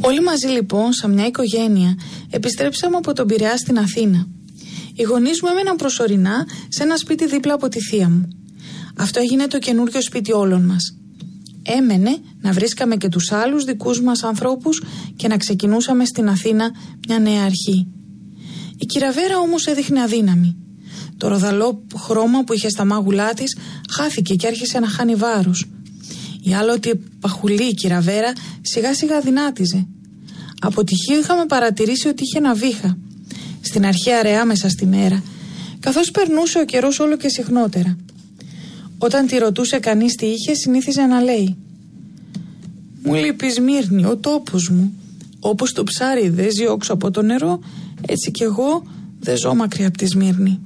Όλοι μαζί λοιπόν, σαν μια οικογένεια, επιστρέψαμε από τον Πειραιά στην Αθήνα. Οι γονείς μου έμεναν προσωρινά σε ένα σπίτι δίπλα από τη θεία μου. Αυτό έγινε το καινούριο σπίτι όλων μας. Έμενε να βρίσκαμε και τους άλλους δικούς μας ανθρώπους και να ξεκινούσαμε στην Αθήνα μια νέα αρχή. Η Κυραβέρα όμως έδειχνε αδύναμη. Το ροδαλό χρώμα που είχε στα μάγουλά της χάθηκε και άρχισε να χάνει βάρος. Η άλλοτε παχουλή η Κυραβέρα σιγά σιγά δυνάτιζε. Από τυχείο είχαμε παρατηρήσει ότι είχε ένα βήχα. Στην αρχή αραιά μέσα στη μέρα, καθώς περνούσε ο καιρός όλο και συχνότερα. Όταν τη ρωτούσε κανείς τι είχε, συνήθιζε να λέει: «Μου λείπει Σμύρνη, ο τόπος μου. Όπως το ψάρι δεν ζει όξω από το νερό, έτσι κι εγώ δεν ζω μακριά από τη Σμύρνη».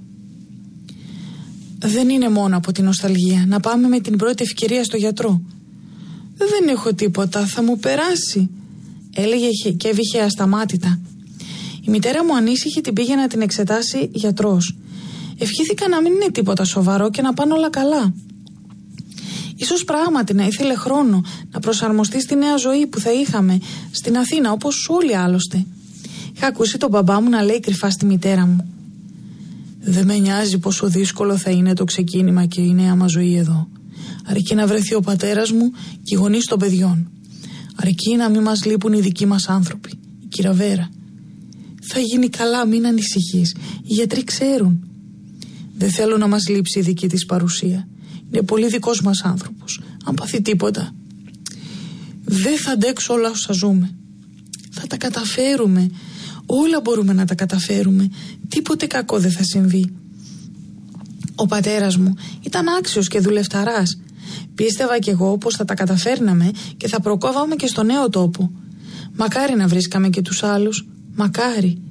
Δεν είναι μόνο από την νοσταλγία. Να πάμε με την πρώτη ευκαιρία στο γιατρό. «Δεν έχω τίποτα, θα μου περάσει», έλεγε και έβηχε ασταμάτητα. Η μητέρα μου ανήσυχη την πήγε να την εξετάσει γιατρός. Ευχήθηκα να μην είναι τίποτα σοβαρό και να πάνε όλα καλά. Ίσως πράγματι να ήθελε χρόνο να προσαρμοστεί στη νέα ζωή που θα είχαμε στην Αθήνα, όπως όλοι άλλωστε. Είχα ακούσει τον μπαμπά μου να λέει κρυφά στη μητέρα μου: «Δεν με νοιάζει πόσο δύσκολο θα είναι το ξεκίνημα και η νέα μας ζωή εδώ. Αρκεί να βρεθεί ο πατέρας μου και οι γονείς των παιδιών. Αρκεί να μην μας λείπουν οι δικοί μας άνθρωποι, η Κυραβέρα. Θα γίνει καλά, μην ανησυχείς. Οι γιατροί ξέρουν. Δεν θέλω να μας λείψει η δική της παρουσία. Είναι πολύ δικός μας άνθρωπος. Αν πάθει τίποτα, δεν θα αντέξω όλα όσα ζούμε. Θα τα καταφέρουμε. Όλα μπορούμε να τα καταφέρουμε. Τίποτε κακό δεν θα συμβεί». Ο πατέρας μου ήταν άξιος και δουλευταράς. Πίστευα κι εγώ πως θα τα καταφέρναμε και θα προκόβαμε και στο νέο τόπο. Μακάρι να βρίσκαμε και τους άλλους. Μακάρι.